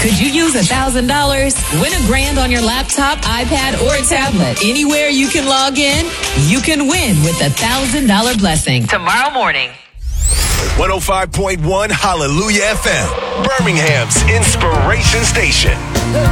Could you use $1,000? Win $1,000 on your laptop, iPad, or tablet. Anywhere you can log in, you can win with $1,000 blessing. Tomorrow morning. 105.1 Hallelujah FM, Birmingham's inspiration station.